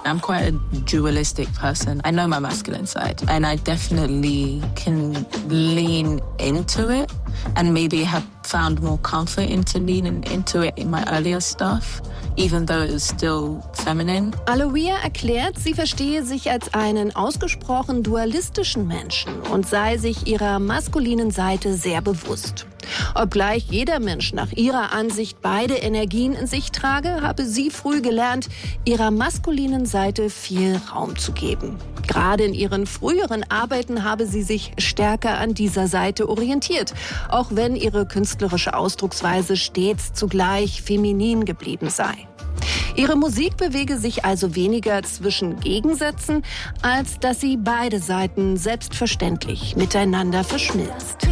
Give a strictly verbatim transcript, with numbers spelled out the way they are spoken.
I'm quite a dualistic person. I know my masculine side, and I definitely can lean into it, and maybe have found more comfort into leaning into it in my earlier stuff, even though it was still feminine. Aloia erklärt, sie verstehe sich als einen ausgesprochen dualistischen Menschen und sei sich ihrer maskulinen Seite sehr bewusst. Obgleich jeder Mensch nach ihrer Ansicht beide Energien in sich trage, habe sie früh gelernt, ihrer maskulinen Seite viel Raum zu geben. Gerade in ihren früheren Arbeiten habe sie sich stärker an dieser Seite orientiert, auch wenn ihre künstlerische Ausdrucksweise stets zugleich feminin geblieben sei. Ihre Musik bewege sich also weniger zwischen Gegensätzen, als dass sie beide Seiten selbstverständlich miteinander verschmilzt.